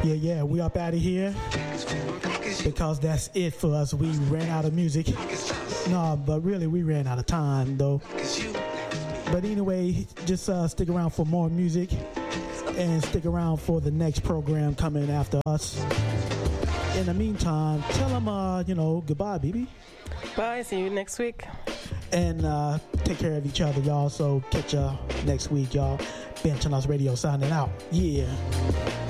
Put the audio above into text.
Yeah, we up out of here because that's it for us. We ran out of music. No, but really we ran out of time though. But anyway, just stick around for more music and stick around for the next program coming after us. In the meantime, tell them, goodbye, baby. Bye, see you next week. And take care of each other, y'all. So catch y'all next week, y'all. Ben Chanos Radio signing out. Yeah.